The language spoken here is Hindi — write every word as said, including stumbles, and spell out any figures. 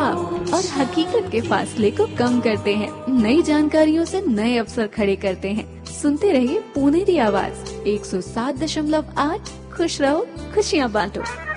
अफवाह और हकीकत के फासले को कम करते हैं। नई जानकारियों से नए अवसर खड़े करते हैं। सुनते रहिए पुनेरी आवाज एक सौ सात दशमलव आठ। खुश रहो, खुशियाँ बांटो।